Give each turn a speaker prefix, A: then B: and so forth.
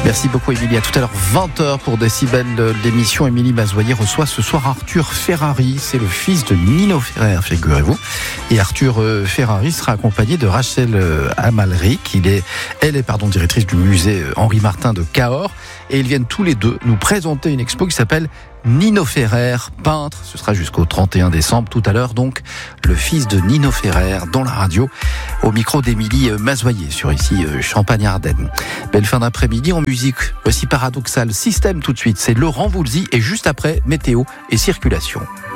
A: Merci beaucoup Émilie. À tout à l'heure 20h pour Décibel, l'émission. Émilie Mazoyer reçoit ce soir Arthur Ferrari. C'est le fils de Nino Ferrer, figurez-vous. Et Arthur Ferrari sera accompagné de Rachel Amalric. Elle est directrice du musée Henri Martin de Cahors. Et ils viennent tous les deux nous présenter une expo qui s'appelle Nino Ferrer, peintre. Ce sera jusqu'au 31 décembre. Tout à l'heure, donc, le fils de Nino Ferrer dans la radio, au micro d'Émilie Mazoyer sur ici Champagne-Ardenne. Belle fin d'après-midi en musique aussi paradoxale. Système tout de suite, c'est Laurent Voulzy et juste après, météo et circulation.